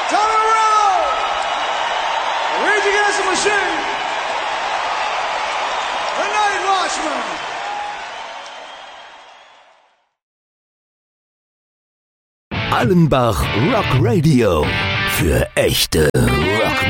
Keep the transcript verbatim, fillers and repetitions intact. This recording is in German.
Tommy Morello, Rage Against the Machine, The Night Watchman. Allenbach Rock Radio für echte Rock.